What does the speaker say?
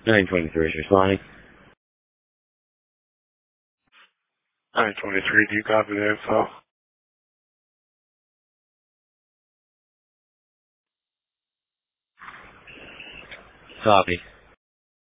923 is responding. 923, do you copy the info? Copy.